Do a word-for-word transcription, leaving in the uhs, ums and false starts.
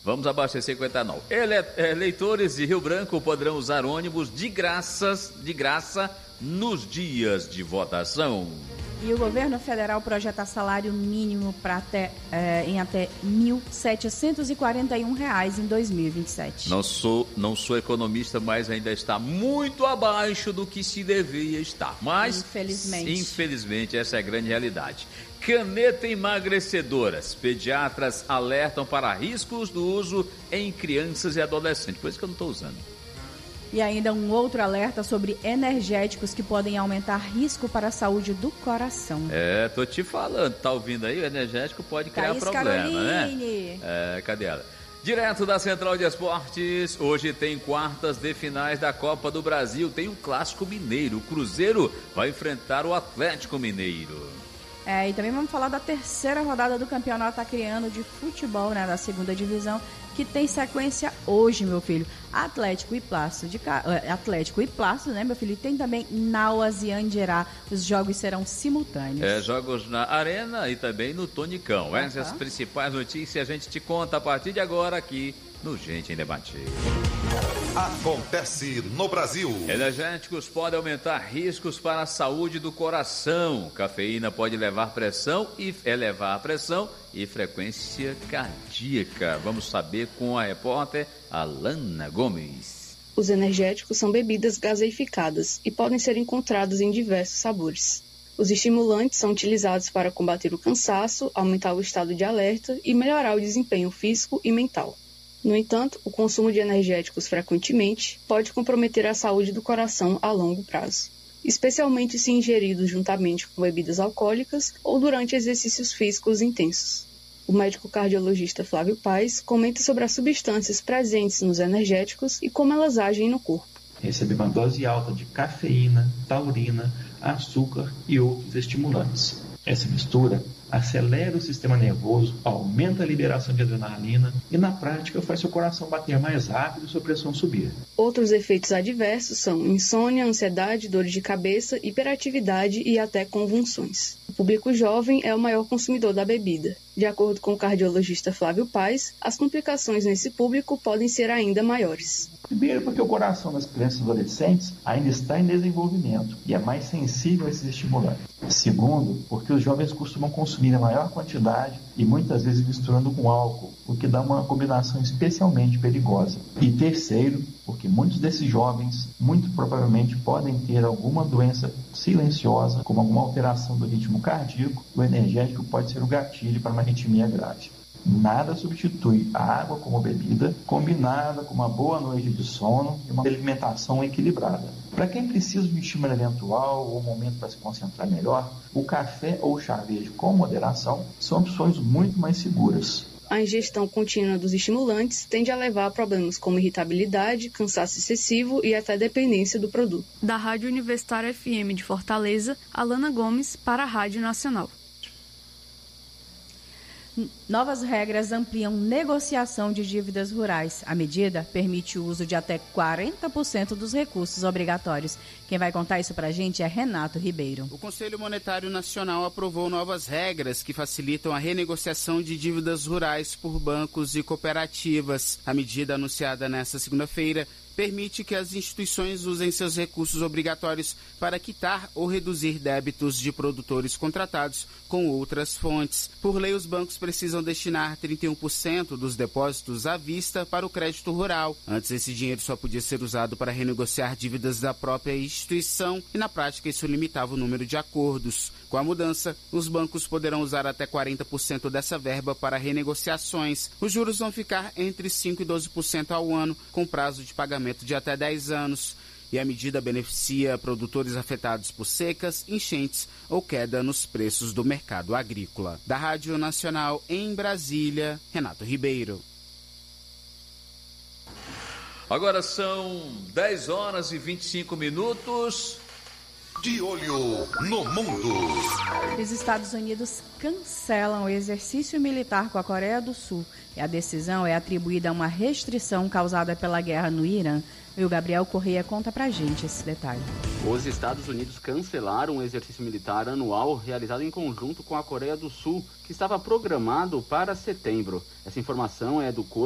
Vamos abastecer com etanol. Ele, eleitores de Rio Branco poderão usar ônibus de graças, de graça nos dias de votação. E o governo federal projeta salário mínimo para até, é, em até mil setecentos e quarenta e um reais em dois mil e vinte e sete. Não sou, não sou economista, mas ainda está muito abaixo do que se devia estar. Mas, infelizmente, infelizmente essa é a grande realidade. Caneta emagrecedoras. Pediatras alertam para riscos do uso em crianças e adolescentes. Por isso que eu não estou usando. E ainda um outro alerta sobre energéticos que podem aumentar risco para a saúde do coração. É, tô te falando, tá ouvindo aí? O energético pode criar Thaís problema, Caroline. né? É, cadê ela? Direto da Central de Esportes, hoje tem quartas de finais da Copa do Brasil. Tem um clássico mineiro. O Cruzeiro vai enfrentar o Atlético Mineiro. É, e também vamos falar da terceira rodada do Campeonato Acreano de Futebol, né, da segunda divisão, que tem sequência hoje, meu filho. Atlético e Plácido, de, Atlético e Plácido, né, meu filho? E tem também Nauas e Angerá. Os jogos serão simultâneos. É, jogos na Arena e também no Tonicão. Uhum. Essas principais notícias a gente te conta a partir de agora aqui no Gente em Debate. Acontece no Brasil. Energéticos podem aumentar riscos para a saúde do coração. Cafeína pode levar pressão e elevar a pressão e frequência cardíaca. Vamos saber com a repórter Alana Gomes. Os energéticos são bebidas gaseificadas e podem ser encontrados em diversos sabores. Os estimulantes são utilizados para combater o cansaço, aumentar o estado de alerta e melhorar o desempenho físico e mental. No entanto, o consumo de energéticos frequentemente pode comprometer a saúde do coração a longo prazo, especialmente se ingeridos juntamente com bebidas alcoólicas ou durante exercícios físicos intensos. O médico cardiologista Flávio Paes comenta sobre as substâncias presentes nos energéticos e como elas agem no corpo. Receber uma dose alta de cafeína, taurina, açúcar e outros estimulantes. Essa mistura acelera o sistema nervoso, aumenta a liberação de adrenalina e, na prática, faz seu coração bater mais rápido e sua pressão subir. Outros efeitos adversos são insônia, ansiedade, dores de cabeça, hiperatividade e até convulsões. O público jovem é o maior consumidor da bebida. De acordo com o cardiologista Flávio Paes, as complicações nesse público podem ser ainda maiores. Primeiro, porque o coração das crianças e adolescentes ainda está em desenvolvimento e é mais sensível a esses estimulantes. Segundo, porque os jovens costumam consumir a maior quantidade e muitas vezes misturando com álcool, o que dá uma combinação especialmente perigosa. E terceiro, porque muitos desses jovens muito provavelmente podem ter alguma doença silenciosa, como alguma alteração do ritmo cardíaco. O energético pode ser o gatilho para uma arritmia grave. Nada substitui a água como bebida, combinada com uma boa noite de sono e uma alimentação equilibrada. Para quem precisa de um estímulo eventual ou um momento para se concentrar melhor, o café ou o chá verde com moderação são opções muito mais seguras. A ingestão contínua dos estimulantes tende a levar a problemas como irritabilidade, cansaço excessivo e até dependência do produto. Da Rádio Universitária F M de Fortaleza, Alana Gomes para a Rádio Nacional. Novas regras ampliam negociação de dívidas rurais. A medida permite o uso de até quarenta por cento dos recursos obrigatórios. Quem vai contar isso para a gente é Renato Ribeiro. O Conselho Monetário Nacional aprovou novas regras que facilitam a renegociação de dívidas rurais por bancos e cooperativas. A medida anunciada nesta segunda-feira permite que as instituições usem seus recursos obrigatórios para quitar ou reduzir débitos de produtores contratados com outras fontes. Por lei, os bancos precisam destinar trinta e um por cento dos depósitos à vista para o crédito rural. Antes, esse dinheiro só podia ser usado para renegociar dívidas da própria instituição e, na prática, isso limitava o número de acordos. Com a mudança, os bancos poderão usar até quarenta por cento dessa verba para renegociações. Os juros vão ficar entre cinco por cento e doze por cento ao ano, com prazo de pagamento de até dez anos. E a medida beneficia produtores afetados por secas, enchentes ou queda nos preços do mercado agrícola. Da Rádio Nacional em Brasília, Renato Ribeiro. Agora são dez horas e vinte e cinco minutos. De olho no mundo. Os Estados Unidos cancelam o exercício militar com a Coreia do Sul. E a decisão é atribuída a uma restrição causada pela guerra no Irã. E o Gabriel Correia conta pra gente esse detalhe. Os Estados Unidos cancelaram o exercício militar anual realizado em conjunto com a Coreia do Sul, que estava programado para setembro. Essa informação é do Corpo